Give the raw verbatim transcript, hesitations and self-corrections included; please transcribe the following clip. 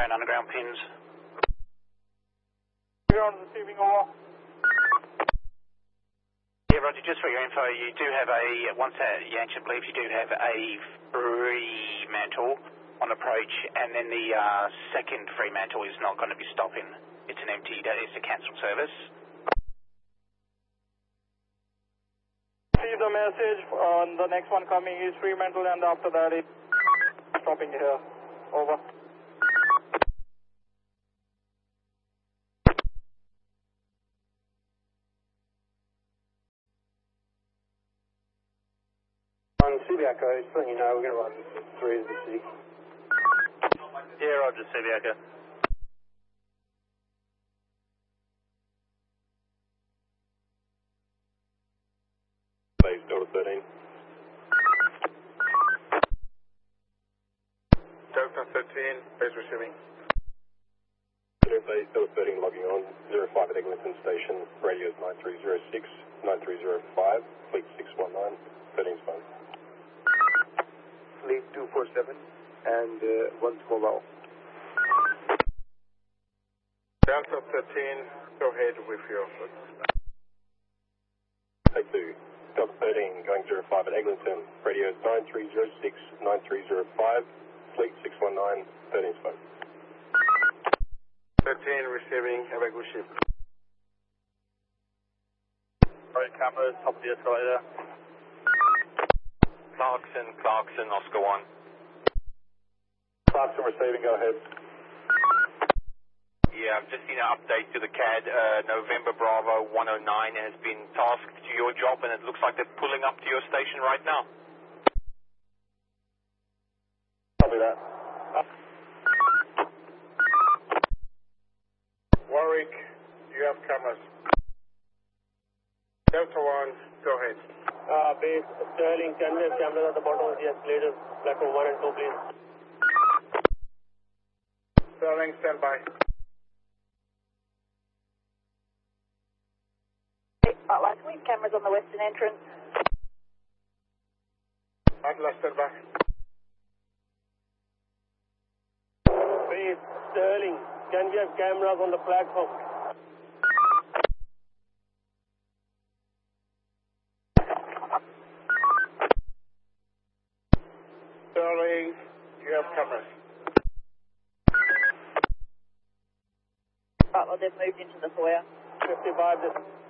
known underground pins. Ground receiving over. Yeah, Roger, just for your info, you do have a, once that Yankton believes you do have a Fremantle on approach, and then the uh, second Fremantle is not going to be stopping. It's an empty, it's a cancelled service. See the message on the next one coming is Fremantle, and after that it's stopping here. Over. On Subiaco, just letting you know we're going to run through the city. Yeah, Roger, Subiaco. Base Delta thirteen. Delta thirteen, base receiving. Base Delta thirteen logging on, zero five at Eglinton Station, radio is nine three zero six, nine three zero five, fleet six one nine, thirteen's phone. Fleet two four seven and uh, one's mobile. Delta thirteen, go ahead with your foot. Take two. Delta thirteen going zero five at Eglinton, radio is nine three zero six, nine three zero five, fleet six one nine, thirteen's phone. thirteen receiving, have a good shift. Right, cameras, top of the escalator. Clarkson, Clarkson, Oscar one. Clarkson receiving, go ahead. Yeah, I've just seen an update to the C A D. Uh, November Bravo one oh nine has been tasked to your job, and it looks like they're pulling up to your station right now. Copy that. Warwick, you have cameras. Delta one, go ahead. Uh, base Sterling, can we have cameras at the bottom of the escalator, platform one and two, please? Sterling, stand by. Atlas, we have cameras on the western entrance. Atlas, stand by. Base Sterling, can we have cameras on the platform? Sterling, you have cameras. Butler, they've moved into the foyer. fifty-five,